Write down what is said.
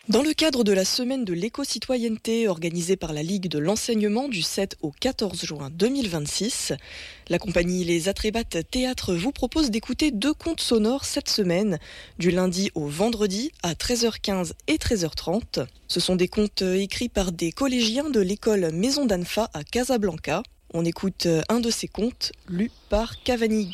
Dans le cadre de la semaine de l'éco-citoyenneté organisée par la Ligue de l'enseignement du 7 au 14 juin 2026, la compagnie Les Atrébates Théâtre vous propose d'écouter 2 contes sonores cette semaine, du lundi au vendredi à 13h15 et 13h30. Ce sont des contes écrits par des collégiens de l'école Maison d'Anfa à Casablanca. On écoute un de ces contes, lu par Cavani